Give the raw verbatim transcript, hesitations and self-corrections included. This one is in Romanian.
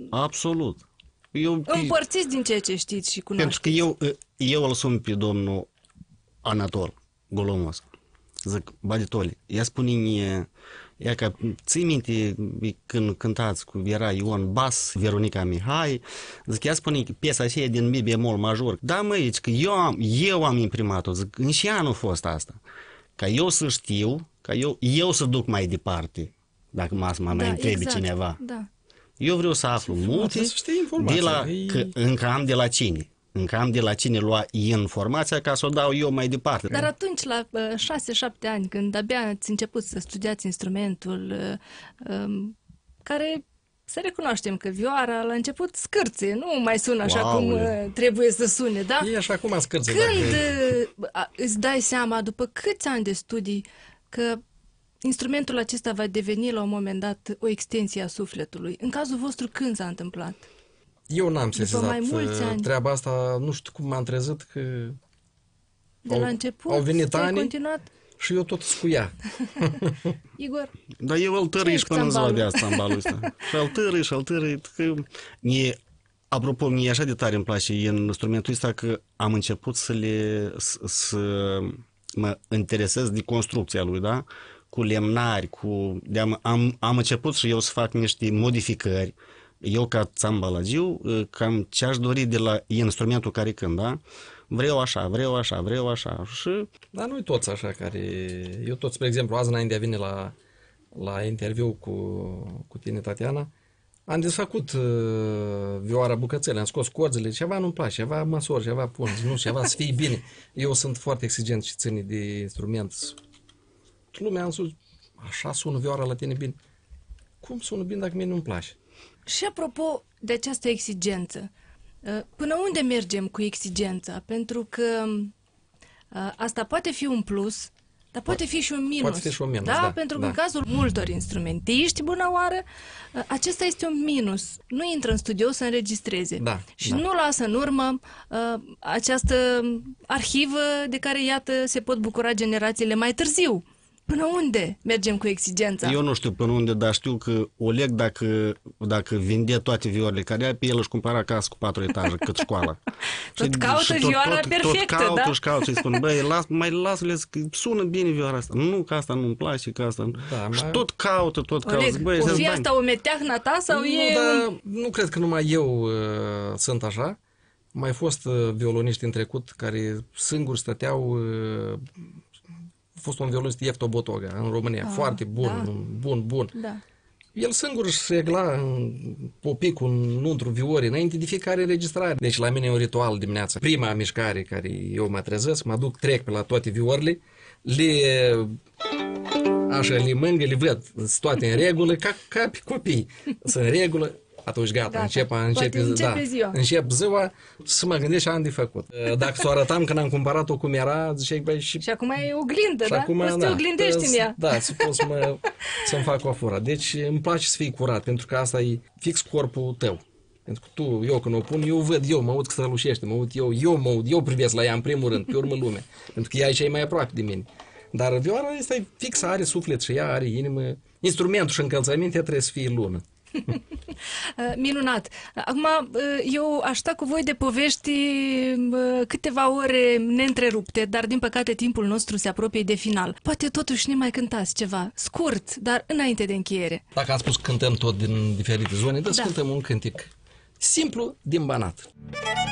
Absolut. Eu, Împărțiți din ceea ce știți și cunoașteți. Pentru că eu, eu îl sun pe domnul Anatol Golomos. Zic, Baditole, ia spune-mi, ia că ții minte când cântați cu era Ion Bas, Veronica Mihai, zic, ia spune piesa aceea din mi bemol major. Da, măi, că eu am, eu am imprimat-o, zic, în ce an a fost asta? Ca eu să știu, ca eu, eu să duc mai departe, dacă mă mai Da, întrebi exact, cineva. da. Eu vreau să aflu multe, de la, că încă am de la cine. Încă am de la cine lua informația ca să o dau eu mai departe. Dar atunci, la șase șapte ani, când abia ați început să studiați instrumentul, uh, um, care, să recunoaștem că vioara la început scârție, nu mai sună așa Wow, cum uh, trebuie să sune, da? E așa cum a scârție. Când Dacă... uh, îți dai seama, după câți ani de studii, că instrumentul acesta va deveni la un moment dat o extensie a sufletului? În cazul vostru, când s-a întâmplat? Eu n-am După mai sesizat mulți ani. treaba asta, nu știu cum m-am trezit că De au, la început, au venit ai ani continuat? și eu tot scuia. Igor? Dar eu îl tărâi și până în ziua de asta, țambalul ăsta. Și îl tărâi și îl tărâi. Că mie, apropo, mie așa de tare îmi place în instrumentul ăsta că am început să le să, să mă interesez de construcția lui, da? Cu lemnari, cu... De-am, am, am început și eu să fac niște modificări. Eu ca țambalagiu, cam ce aș dori de la instrumentul care cânt, da? Vreau așa, vreau așa, vreau așa și... Dar noi toți așa care... Eu tot, spre exemplu, azi înainte de a veni la, la interviu cu, cu tine, Tatiana, am desfăcut uh, vioara bucățele, am scos corzile, ceva nu-mi place, ceva măsori, ceva pun, nu, ceva să fie bine. Eu sunt foarte exigent și țin de instrument. Lumea am spus, așa sună vioara la tine bine. Cum sună bine dacă mie nu-mi place? Și apropo de această exigență, până unde mergem cu exigența? Pentru că asta poate fi un plus, dar poate fi și un minus. Poate fi și un minus, da? da, Pentru că da. în cazul multor instrumentiști, bună oară, acesta este un minus. Nu intră în studio să înregistreze. Da, și da. nu lasă în urmă uh, această arhivă de care, iată, se pot bucura generațiile mai târziu. Până unde mergem cu exigența? Eu nu știu până unde, dar știu că Oleg, dacă, dacă vinde toate vioarele care are, pe el își cumpăra casă cu patru etaje, cât școala. Tot și, caută și vioara tot, perfectă, tot caută, da? și caută și spun, băi, las, mai lasă-le, că sună bine vioara asta. Nu, că asta nu-mi place, că asta... Da, și mai... tot caută, tot caută. Oleg, Băi, o fi bani. asta o meteahna ta sau nu, e... dar nu cred că numai eu uh, sunt așa. Mai fost uh, violoniști în trecut care singuri stăteau... Uh, a fost un violonist Iefto Botoga în România, Ah, foarte bun, da. bun, bun. Da. El singur își regla în popicul, în untru viori, înainte de fiecare înregistrare. Deci la mine e un ritual dimineața. Prima mișcare care eu mă trezesc, mă duc, trec pe la toate viorile, le... așa, le mângă, le văd, sunt toate în regulă, ca, ca pe copii. Sunt în regulă, atunci gata, Gata. încep, începe, începe da, ziua. încep ziua să mă gândesc ce am de făcut. Dacă s-o arătam când am cumpărat-o cum era, ziceai, băi, și... Și acum e oglindă, Și da? acum, Poți să te da, oglindești în ea. Da, să pot să mă, să-mi fac o fură. Deci îmi place să fii curat, pentru că asta e fix corpul tău. Pentru că tu, eu când o pun, eu văd, eu mă aud că strălușește, mă aud eu, eu mă aud, eu privesc la ea în primul rând, pe urmă lume. Pentru că ea aici e mai aproape de mine. Dar vioara asta e fix, are suflet și ea are inimă. Instrumentul și încălțămintea trebuie să fie lună. Minunat. Acum, eu aș sta cu voi de povești câteva ore neîntrerupte, dar din păcate timpul nostru se apropie de final. Poate totuși ne mai cântați ceva, scurt, dar înainte de încheiere. Dacă am spus că cântăm tot din diferite zone, dă să Da. cântăm un cântic simplu din Banat.